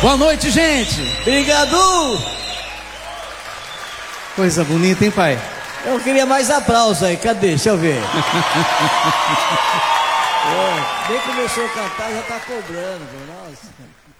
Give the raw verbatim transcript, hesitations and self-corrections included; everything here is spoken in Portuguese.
Boa noite, gente. Obrigado. Coisa bonita, hein, pai? Eu queria mais aplausos aí, cadê? Deixa eu ver. É, nem começou a cantar, já tá cobrando, nossa.